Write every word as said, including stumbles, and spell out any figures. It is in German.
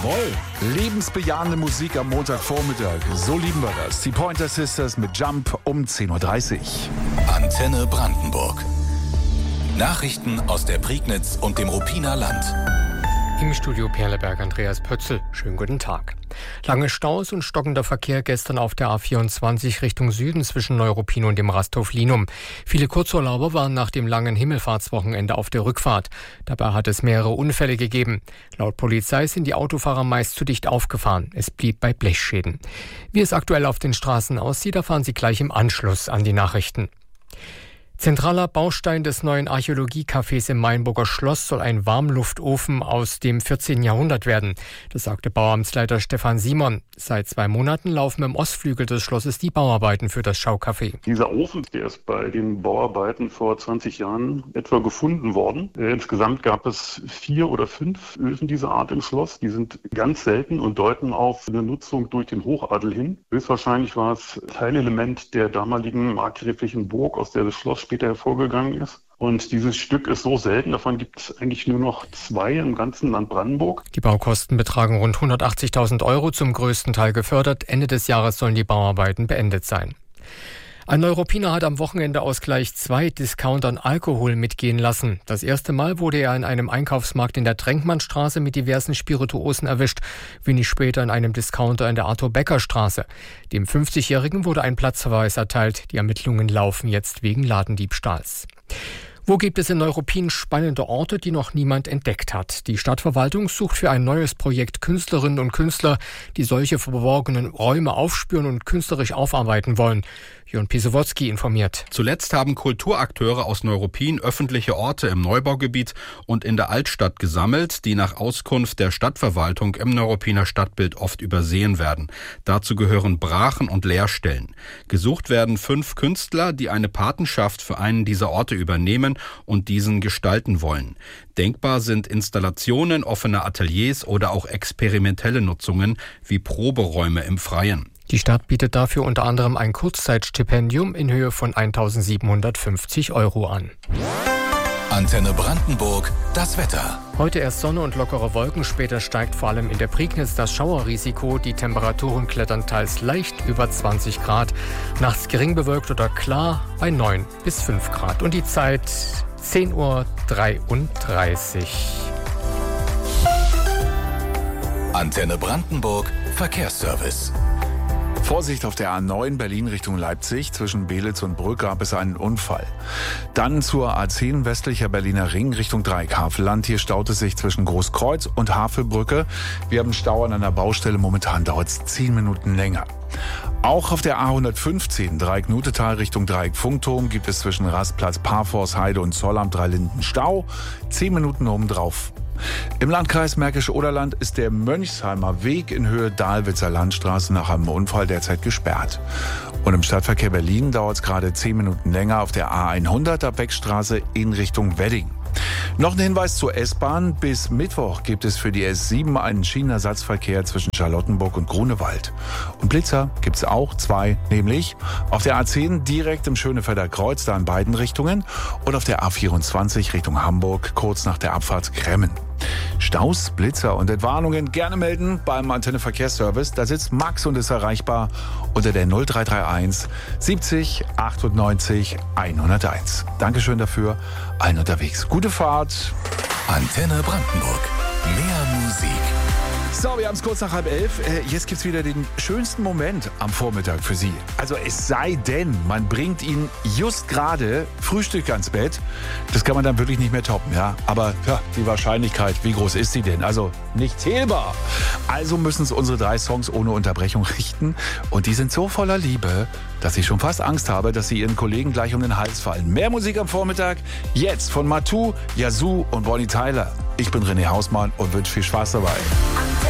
Jawohl, lebensbejahende Musik am Montagvormittag. So lieben wir das. Die Pointer Sisters mit Jump um zehn Uhr dreißig. Antenne Brandenburg. Nachrichten aus der Prignitz und dem Ruppiner Land. Im Studio Perleberg Andreas Pötzl. Schönen guten Tag. Lange Staus und stockender Verkehr gestern auf der A vierundzwanzig Richtung Süden zwischen Neuruppin und dem Rasthof Linum. Viele Kurzurlauber waren nach dem langen Himmelfahrtswochenende auf der Rückfahrt. Dabei hat es mehrere Unfälle gegeben. Laut Polizei sind die Autofahrer meist zu dicht aufgefahren. Es blieb bei Blechschäden. Wie es aktuell auf den Straßen aussieht, erfahren Sie gleich im Anschluss an die Nachrichten. Zentraler Baustein des neuen Archäologiecafés im Mainburger Schloss soll ein Warmluftofen aus dem vierzehnten Jahrhundert werden. Das sagte Bauamtsleiter Stefan Simon. Seit zwei Monaten laufen im Ostflügel des Schlosses die Bauarbeiten für das Schaukafé. Dieser Ofen, der ist bei den Bauarbeiten vor zwanzig Jahren etwa gefunden worden. Insgesamt gab es vier oder fünf Öfen dieser Art im Schloss. Die sind ganz selten und deuten auf eine Nutzung durch den Hochadel hin. Höchstwahrscheinlich war es Teilelement der damaligen markgräflichen Burg, aus der das Schloss später hervorgegangen ist. Und dieses Stück ist so selten, davon gibt es eigentlich nur noch zwei im ganzen Land Brandenburg. Die Baukosten betragen rund hundertachtzigtausend Euro, zum größten Teil gefördert. Ende des Jahres sollen die Bauarbeiten beendet sein. Ein Neuruppiner hat am Wochenende aus gleich zwei Discountern Alkohol mitgehen lassen. Das erste Mal wurde er in einem Einkaufsmarkt in der Trenkmannstraße mit diversen Spirituosen erwischt. Wenig später in einem Discounter in der Arthur-Becker-Straße. Dem fünfzigjährigen wurde ein Platzverweis erteilt. Die Ermittlungen laufen jetzt wegen Ladendiebstahls. Wo gibt es in Neuruppin spannende Orte, die noch niemand entdeckt hat? Die Stadtverwaltung sucht für ein neues Projekt Künstlerinnen und Künstler, die solche verborgenen Räume aufspüren und künstlerisch aufarbeiten wollen. Jörn Pisowotzki informiert. Zuletzt haben Kulturakteure aus Neuruppin öffentliche Orte im Neubaugebiet und in der Altstadt gesammelt, die nach Auskunft der Stadtverwaltung im Neuruppiner Stadtbild oft übersehen werden. Dazu gehören Brachen und Leerstellen. Gesucht werden fünf Künstler, die eine Patenschaft für einen dieser Orte übernehmen und diesen gestalten wollen. Denkbar sind Installationen, offene Ateliers oder auch experimentelle Nutzungen wie Proberäume im Freien. Die Stadt bietet dafür unter anderem ein Kurzzeitstipendium in Höhe von eintausendsiebenhundertfünfzig Euro an. Antenne Brandenburg, das Wetter. Heute erst Sonne und lockere Wolken, später steigt vor allem in der Prignitz das Schauerrisiko. Die Temperaturen klettern teils leicht über zwanzig Grad. Nachts gering bewölkt oder klar bei neun bis fünf Grad. Und die Zeit zehn Uhr dreiunddreißig. Antenne Brandenburg, Verkehrsservice. Vorsicht auf der A neun Berlin Richtung Leipzig. Zwischen Belitz und Brück gab es einen Unfall. Dann zur A zehn westlicher Berliner Ring Richtung Dreieckhavelland. Hier staut es sich zwischen Großkreuz und Havelbrücke. Wir haben Stau an einer Baustelle. Momentan dauert es zehn Minuten länger. Auch auf der A hundertfünfzehn Dreieck-Nutetal Richtung Dreieck-Funkturm gibt es zwischen Rastplatz Parforst-Heide und Zoll am Dreilinden Stau. Zehn Minuten obendrauf. Im Landkreis Märkisch-Oderland ist der Mönchsheimer Weg in Höhe Dahlwitzer Landstraße nach einem Unfall derzeit gesperrt. Und im Stadtverkehr Berlin dauert es gerade zehn Minuten länger auf der A hundert ab Beckstraße in Richtung Wedding. Noch ein Hinweis zur S-Bahn. Bis Mittwoch gibt es für die S sieben einen Schienenersatzverkehr zwischen Charlottenburg und Grunewald. Und Blitzer gibt es auch zwei, nämlich auf der A zehn direkt im Schönefelder Kreuz, da in beiden Richtungen, und auf der A vierundzwanzig Richtung Hamburg, kurz nach der Abfahrt Kremmen. Staus, Blitzer und Entwarnungen gerne melden beim Antenne Verkehrsservice. Da sitzt Max und ist erreichbar unter der null drei drei eins siebzig achtundneunzig hunderteins. Dankeschön dafür. Allen unterwegs. Gute Fahrt. Antenne Brandenburg. Mehr Musik. So, wir haben es kurz nach halb elf. Äh, jetzt gibt's wieder den schönsten Moment am Vormittag für Sie. Also es sei denn, man bringt Ihnen just gerade Frühstück ans Bett. Das kann man dann wirklich nicht mehr toppen, ja. Aber ja, die Wahrscheinlichkeit, wie groß ist sie denn? Also nicht zählbar. Also müssen es unsere drei Songs ohne Unterbrechung richten. Und die sind so voller Liebe, dass ich schon fast Angst habe, dass sie Ihren Kollegen gleich um den Hals fallen. Mehr Musik am Vormittag, jetzt von Matu, Yazoo und Bonnie Tyler. Ich bin René Hausmann und wünsche viel Spaß dabei.